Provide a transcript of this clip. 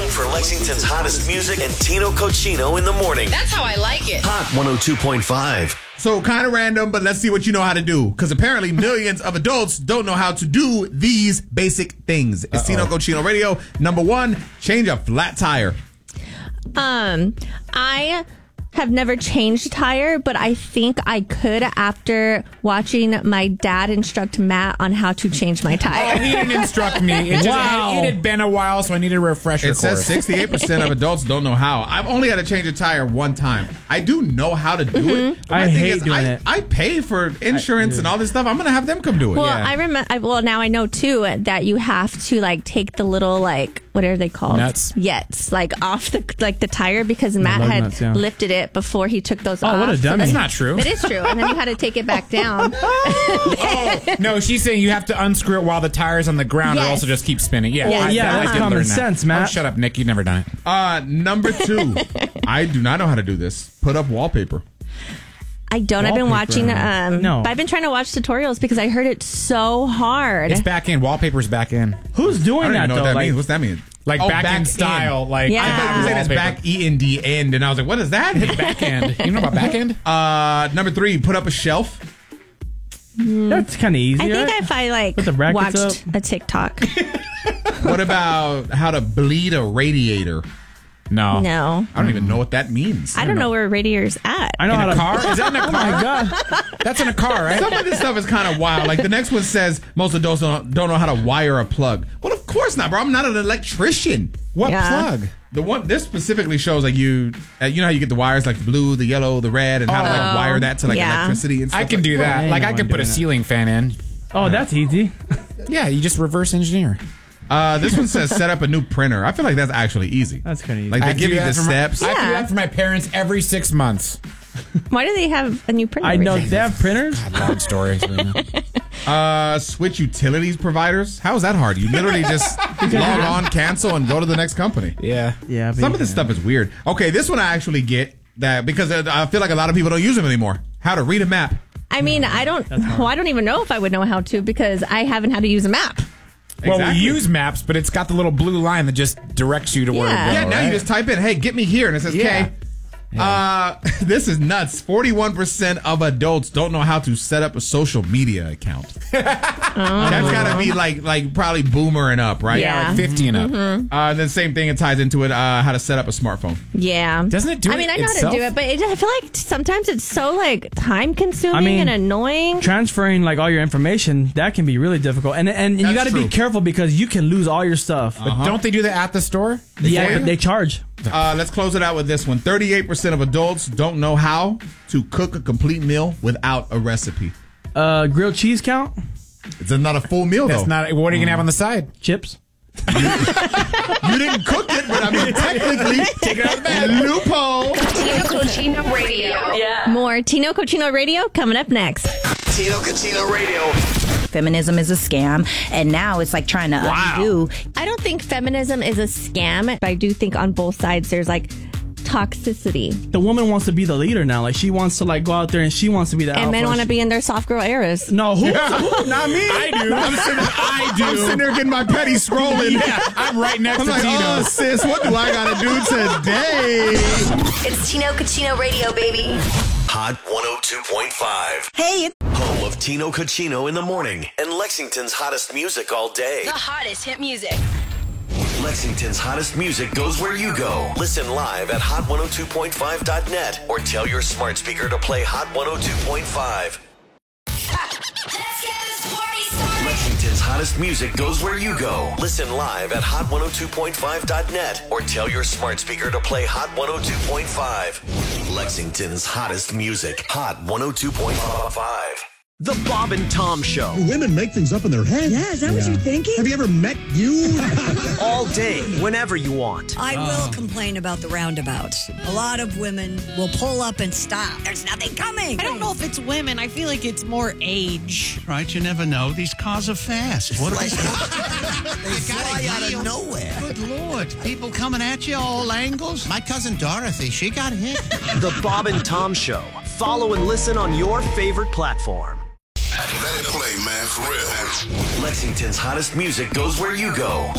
for Lexington's hottest music and Tino Cochino in the morning. That's how I like it. Hot 102.5. So kind of random, but let's see what you know how to do. Because apparently millions of adults don't know how to do these basic things. It's Tino Cochino Radio. Number 1, change a flat tire. I have never changed a tire, but I think I could after watching my dad instruct Matt on how to change my tire. Oh, he didn't instruct me. It had been a while, so I needed a refresher It course. says 68% of adults don't know how. I've only had to change a tire one time. I do know how to do it. I hate doing it. I pay for insurance and all this stuff. I'm going to have them come do it. Well, Yeah. I remember. Well, now I know too that you have to take the little what are they called? Nuts. Yes, off the the tire because Matt lug had nuts, yeah. lifted it before he took those off. Oh, what a dummy. That's not true. It is true, and then you had to take it back down. No, she's saying you have to unscrew it while the tire's on the ground or Yes. else it'll just keep spinning. Yeah, Yes. Yeah, that's did common learn that. sense, Matt. Oh, shut up, Nick. You've never done it. Number 2, I do not know how to do this. Put up wallpaper. I don't. I've been watching. No. But I've been trying to watch tutorials because I heard it's so hard. It's back in. Wallpaper's back in. Who's I doing don't that, even know though? what that means. What's that mean? Like back in in. style. Like Yeah. I thought you were saying it's wallpaper. back E-N-D end, and I was like, what is that? Back end. You know about back end? Number 3, put up a shelf. That's kind of easy, I think right? if I Put the brackets watched a TikTok. What about how to bleed a radiator? No. No, I don't even know what that means. I don't know where a radiator's at. I know In how a to. car? Is that in a car? Oh my god! That's in a car, right? Some of this stuff is kind of wild. Like the next one says most adults don't know how to wire a plug. Well, of course not, bro. I'm not an electrician. What Yeah. plug? The one this specifically shows you know how you get the wires like the blue, the yellow, the red, and how to wire that to yeah. electricity and stuff. I can do that. ain't Like no I one can put a doing that. ceiling fan in. Oh, that's easy. Yeah, you just reverse engineer. This one says set up a new printer. I feel like that's actually easy. That's kinda easy. Like I they give do you that the for my- steps. I do Yeah. that for my parents every 6 months. Why do they have a new printer? I know every they have printers. Long stories. Switch utilities providers. How is that hard? You literally just log on, cancel, and go to the next company. Yeah. Yeah, Some of this stuff is weird. Okay, this one I actually get that because I feel like a lot of people don't use them anymore. How to read a map. I mean, I don't. Well, I don't even know if I would know how to because I haven't had to use a map. Well, Exactly. we use maps, but it's got the little blue line that just directs you to where to Yeah. go. Yeah, now right? you just type in, hey, get me here, and it says Yeah. K. This is nuts. 41% of adults don't know how to set up a social media account. That's got to be like probably boomer and up, right? Yeah. like 50 and up. And then same thing, it ties into it, how to set up a smartphone. Yeah. Doesn't it do I it mean, I know itself? how to do it, but I feel like sometimes it's so time consuming I mean, and annoying. Transferring all your information, that can be really difficult, and you That's got to be true. careful because you can lose all your stuff. But don't they do that at the store? Yeah, they charge. Let's close it out with this one. 38% of adults don't know how to cook a complete meal without a recipe. Grilled cheese count? It's not a full meal, That's though. not. What are you gonna have on the side? Chips? You didn't cook it, but I mean, technically, take it out of the bag. Loophole. Tino Cochino Radio. Yeah. More Tino Cochino Radio coming up next. Tino Cochino Radio. Feminism is a scam, and now it's trying to undo. I don't think feminism is a scam, but I do think on both sides there's toxicity. The woman wants to be the leader now. She wants to go out there and she wants to be the And alpha. men want to be in their soft girl eras. No, who? Not me. I do. I'm sitting there getting my petty scrolling. Yeah, I'm right next I'm to like, Tino. oh, sis, what do I got to do today? It's Tino Cochino Radio, baby. Hot 102.5. Hey, Home of Tino Cochino in the morning and Lexington's hottest music all day. The hottest hit music. Lexington's hottest music goes where you go. Listen live at hot102.5.net or tell your smart speaker to play Hot 102.5. Let's get this party started. Lexington's hottest music goes where you go. Listen live at hot102.5.net or tell your smart speaker to play Hot 102.5. Lexington's hottest music. Hot 102.5. The Bob and Tom Show. Women make things up in their head. yeah, is that what you're thinking? Have you ever met you? All day, whenever you want. I will complain about the roundabouts. A lot of women will pull up and stop. There's nothing coming. I don't know if it's women. I feel like it's more age. Right, you never know. These cars are fast. What They fly out of nowhere. Good Lord. People coming at you all angles. My cousin Dorothy, she got hit. The Bob and Tom Show. Follow and listen on your favorite platform. Lexington's hottest music goes where you go.